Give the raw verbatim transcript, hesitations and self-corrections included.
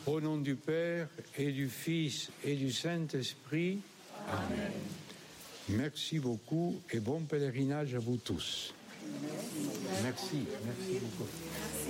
Au nom du Père et du Fils et du Saint-Esprit. Amen. Merci beaucoup et bon pèlerinage à vous tous. Merci, merci beaucoup.